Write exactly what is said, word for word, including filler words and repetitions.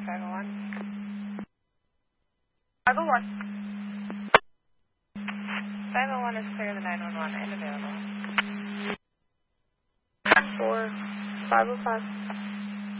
five oh one. five oh one. five oh one is clear to nine one one and available. four, five oh five.